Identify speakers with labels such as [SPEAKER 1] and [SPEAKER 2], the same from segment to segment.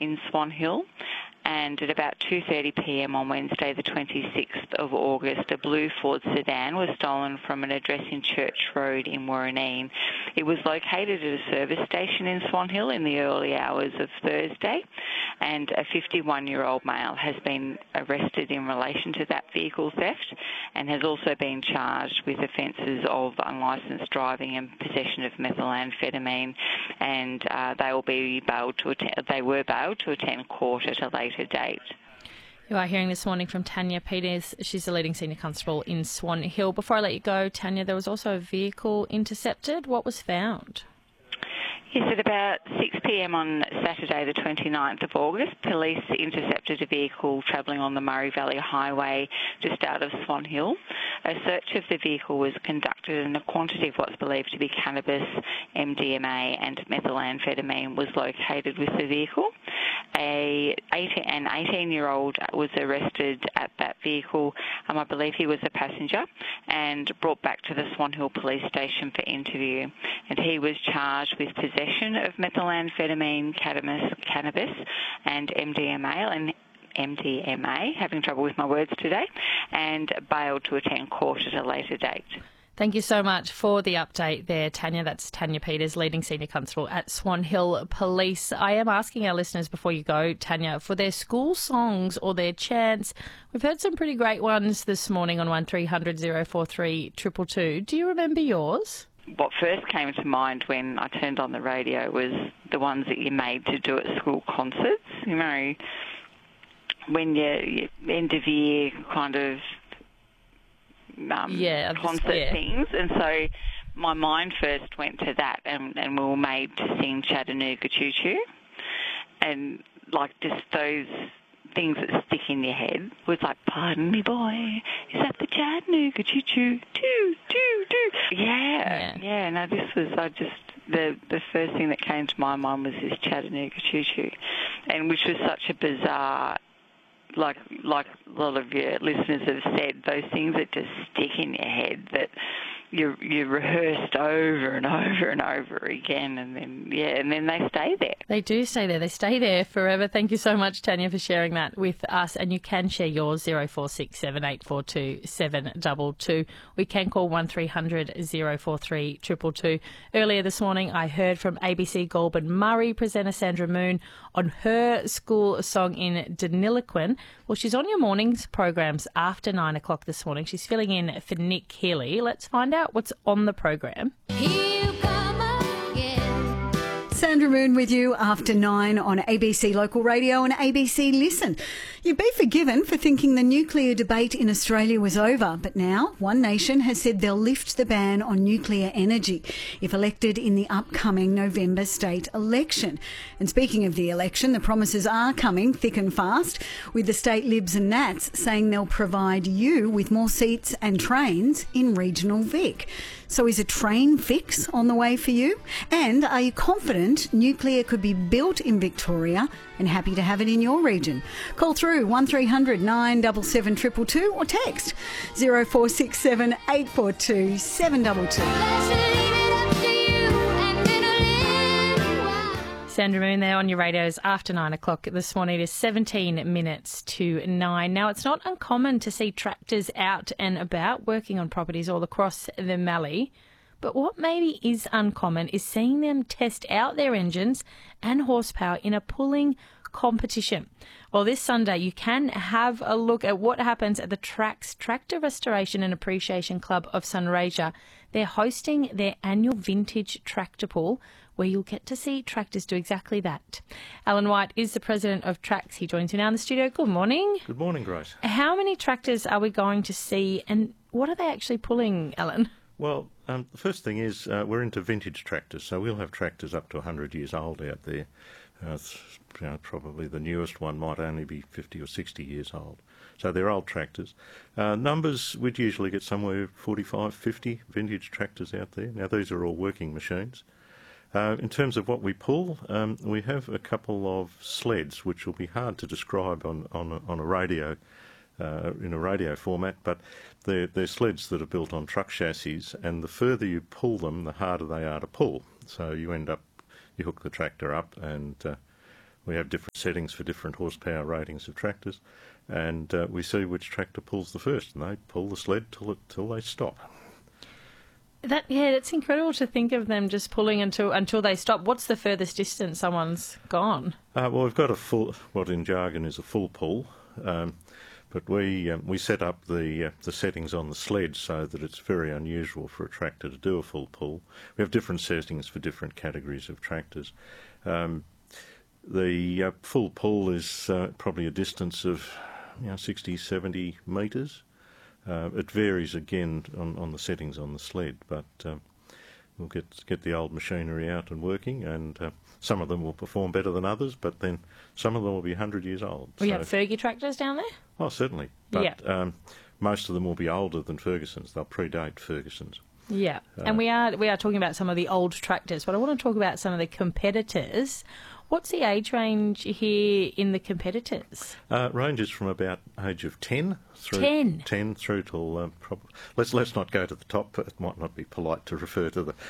[SPEAKER 1] in Swan Hill. And at about 2:30pm on Wednesday, the 26th of August, a blue Ford sedan was stolen from an address in Church Road in Warraneen. It was located at a service station in Swan Hill in the early hours of Thursday, and a 51-year-old male has been arrested in relation to that vehicle theft and has also been charged with offences of unlicensed driving and possession of methamphetamine, and they were bailed to attend court at a later date.
[SPEAKER 2] You are hearing this morning from Tanya Peters. She's the leading senior constable in Swan Hill. Before I let you go, Tanya, there was also a vehicle intercepted. What was found?
[SPEAKER 1] Yes, at about 6pm on Saturday the 29th of August, police intercepted a vehicle travelling on the Murray Valley Highway just out of Swan Hill. A search of the vehicle was conducted and a quantity of what's believed to be cannabis, MDMA and methamphetamine was located with the vehicle. An 18-year-old was arrested at that vehicle. I believe he was a passenger, and brought back to the Swan Hill Police Station for interview. And he was charged with possession of methamphetamine, cannabis and MDMA, having trouble with my words today, and bailed to attend court at a later date.
[SPEAKER 2] Thank you so much for the update there, Tanya. That's Tanya Peters, leading senior constable at Swan Hill Police. I am asking our listeners before you go, Tanya, for their school songs or their chants. We've heard some pretty great ones this morning on 1300 043 222. Do you remember yours?
[SPEAKER 1] What first came to mind when I turned on the radio was the ones that you made to do at school concerts. You know, when you end of year kind of concert things, and so my mind first went to that, and we were made to sing Chattanooga Choo Choo, and like just those things that stick in your head was like, pardon me boy, is that the Chattanooga Choo Choo, choo choo choo? Yeah. No, this was the first thing that came to my mind was this Chattanooga Choo Choo, and which was such a bizarre. Like a lot of your listeners have said, those things that just stick in your head that you rehearsed over and over and over again, and then they stay there.
[SPEAKER 2] They do stay there. They stay there forever. Thank you so much, Tanya, for sharing that with us. And you can share yours, 0467 842 722. We can call 1300 043 222. Earlier this morning, I heard from ABC Goulburn Murray presenter Sandra Moon on her school song in Deniliquin. Well, she's on your mornings programs after 9 o'clock this morning. She's filling in for Nick Healy. Let's find out what's on the program.
[SPEAKER 3] Sandra Moon with you after 9 on ABC Local Radio and ABC Listen. You'd be forgiven for thinking the nuclear debate in Australia was over, but now One Nation has said they'll lift the ban on nuclear energy if elected in the upcoming November state election. And speaking of the election, the promises are coming thick and fast, with the state Libs and Nats saying they'll provide you with more seats and trains in regional Vic. So is a train fix on the way for you? And are you confident nuclear could be built in Victoria and happy to have it in your region? Call through 1300 977 222 or text 0467 842 722.
[SPEAKER 2] Sandra Moon there on your radios after 9 o'clock this morning. It is 17 minutes to 9. Now, it's not uncommon to see tractors out and about working on properties all across the Mallee. But what maybe is uncommon is seeing them test out their engines and horsepower in a pulling competition. Well, this Sunday you can have a look at what happens at the Trax Tractor Restoration and Appreciation Club of Sunraysia. They're hosting their annual vintage tractor pull, where you'll get to see tractors do exactly that. Alan White is the president of Trax. He joins me now in the studio. Good morning.
[SPEAKER 4] Good morning, Grace.
[SPEAKER 2] How many tractors are we going to see, and what are they actually pulling, Alan?
[SPEAKER 4] Well, the first thing is we're into vintage tractors, so we'll have tractors up to 100 years old out there. Probably the newest one might only be 50 or 60 years old. So they're old tractors. Numbers, we'd usually get somewhere 45, 50 vintage tractors out there. Now, these are all working machines. In terms of what we pull, we have a couple of sleds, which will be hard to describe on a radio, in a radio format, but they're sleds that are built on truck chassis, and the further you pull them, the harder they are to pull. So you hook the tractor up, and We have different settings for different horsepower ratings of tractors, and we see which tractor pulls the first, and they pull the sled till they stop.
[SPEAKER 2] It's incredible to think of them just pulling until they stop. What's the furthest distance someone's gone?
[SPEAKER 4] Well, we've got what in jargon is a full pull, but we set up the settings on the sled so that it's very unusual for a tractor to do a full pull. We have different settings for different categories of tractors. The full pull is probably a distance of 60, 70 metres. It varies again on the settings on the sled, but we'll get the old machinery out and working, and some of them will perform better than others, but then some of them will be 100 years old.
[SPEAKER 2] We have Fergie tractors down there?
[SPEAKER 4] Oh, certainly. But most of them will be older than Ferguson's. They'll predate Ferguson's.
[SPEAKER 2] Yeah, and we are talking about some of the old tractors, but I want to talk about some of the competitors. What's the age range here in the competitors?
[SPEAKER 4] Ranges from about age of 10 through 10 through till let's not go to the top. It might not be polite to refer to the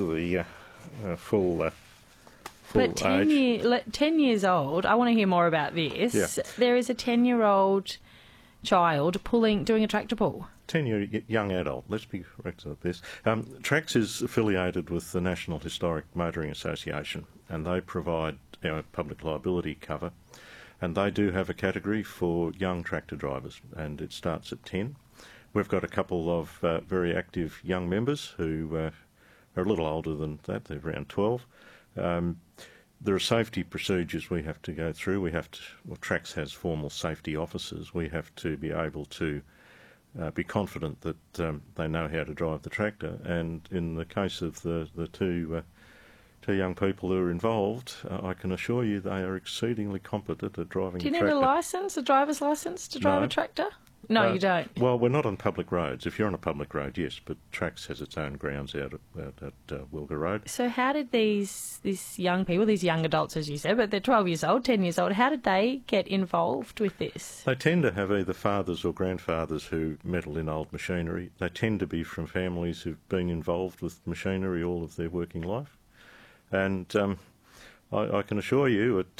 [SPEAKER 4] full
[SPEAKER 2] but 10
[SPEAKER 4] age.
[SPEAKER 2] 10 years old. I want to hear more about this.
[SPEAKER 4] Yeah.
[SPEAKER 2] There is a 10-year-old child doing a tractor pull.
[SPEAKER 4] 10-year young adult. Let's be correct about this. Trax is affiliated with the National Historic Motoring Association, and they provide our public liability cover, and they do have a category for young tractor drivers, and it starts at 10. We've got a couple of very active young members who are a little older than that. They're around 12. There are safety procedures we have to go through. Trax has formal safety officers. We have to be able to be confident that they know how to drive the tractor, and in the case of the two young people who are involved, I can assure you they are exceedingly competent at driving a tractor. Do you
[SPEAKER 2] need a driver's licence to drive a tractor? No, you don't.
[SPEAKER 4] Well, we're not on public roads. If you're on a public road, yes, but Trax has its own grounds out at Wilga Road.
[SPEAKER 2] So how did these young people, these young adults, as you said, but they're 12 years old, 10 years old, how did they get involved with this?
[SPEAKER 4] They tend to have either fathers or grandfathers who meddle in old machinery. They tend to be from families who've been involved with machinery all of their working life. And I can assure you at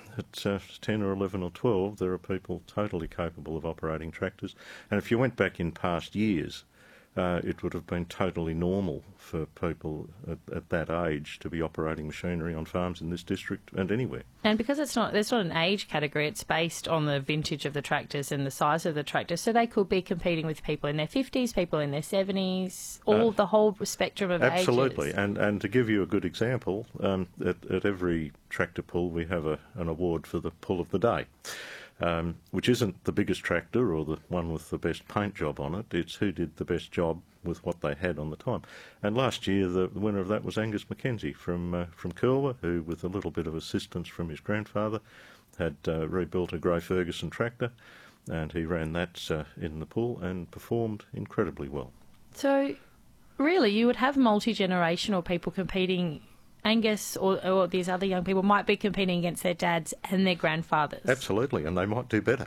[SPEAKER 4] 10 or 11 or 12, there are people totally capable of operating tractors. And if you went back in past years, it would have been totally normal for people at that age to be operating machinery on farms in this district and anywhere.
[SPEAKER 2] And because there's not an age category, it's based on the vintage of the tractors and the size of the tractor. So they could be competing with people in their 50s, people in their 70s, the whole spectrum of
[SPEAKER 4] absolutely.
[SPEAKER 2] ages.
[SPEAKER 4] And to give you a good example, at every tractor pull we have an award for the pull of the day. Which isn't the biggest tractor or the one with the best paint job on it. It's who did the best job with what they had on the time. And last year, the winner of that was Angus Mackenzie from Curwa, who, with a little bit of assistance from his grandfather, had rebuilt a Grey Ferguson tractor, and he ran that in the pull and performed incredibly well.
[SPEAKER 2] So, really, you would have multi-generational people competing. Angus or these other young people might be competing against their dads and their grandfathers.
[SPEAKER 4] Absolutely, and they might do better.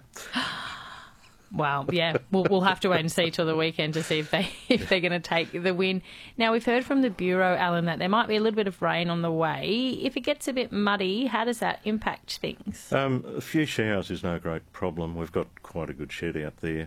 [SPEAKER 2] Wow, yeah. We'll have to wait and see till the weekend to see if they're going to take the win. Now, we've heard from the Bureau, Alan, that there might be a little bit of rain on the way. If it gets a bit muddy, how does that impact things? A
[SPEAKER 4] few showers is no great problem. We've got quite a good shed out there.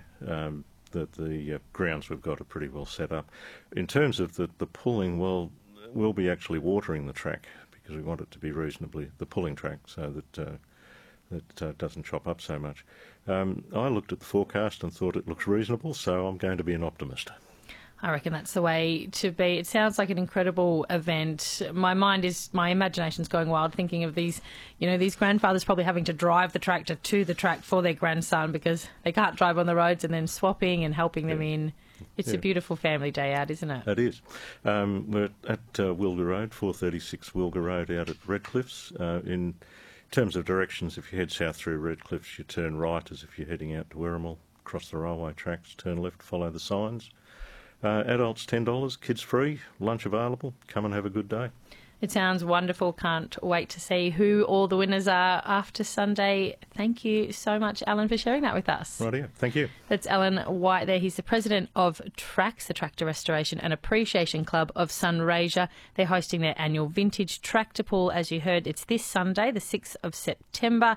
[SPEAKER 4] The grounds we've got are pretty well set up. In terms of the pulling, we'll be actually watering the track because we want it to be reasonably the pulling track so that it doesn't chop up so much. I looked at the forecast and thought it looks reasonable, so I'm going to be an optimist.
[SPEAKER 2] I reckon that's the way to be. It sounds like an incredible event. My imagination's going wild thinking of these grandfathers probably having to drive the tractor to the track for their grandson because they can't drive on the roads, and then swapping and helping them in. It's a beautiful family day out, isn't it?
[SPEAKER 4] It is. We're at Wilga Road, 436 Wilga Road out at Redcliffs. In terms of directions, if you head south through Redcliffs, you turn right as if you're heading out to Werribee, cross the railway tracks, turn left, follow the signs. Adults $10, kids free, lunch available. Come and have a good day.
[SPEAKER 2] It sounds wonderful. Can't wait to see who all the winners are after Sunday. Thank you so much, Alan, for sharing that with us.
[SPEAKER 4] Rightio. Thank you.
[SPEAKER 2] That's Alan White there. He's the president of TRACS, the Tractor Restoration and Appreciation Club of Sunraysia. They're hosting their annual Vintage Tractor Pool. As you heard, it's this Sunday, the 6th of September.